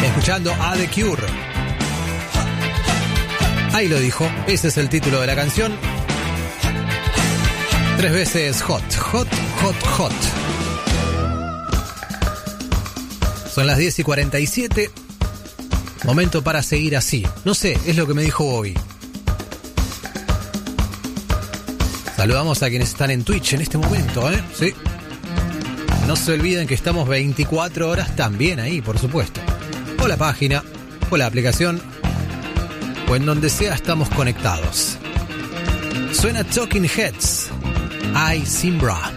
escuchando a The Cure. Ahí lo dijo, ese es el título de la canción. 3 veces hot, hot, hot, hot. Son las 10:47. Momento para seguir así. No sé, es lo que me dijo Bobby. Saludamos a quienes están en Twitch en este momento, ¿eh? Sí. No se olviden que estamos 24 horas también ahí, por supuesto. O la página, o la aplicación, o en donde sea estamos conectados. Suena Talking Heads, I Simbra.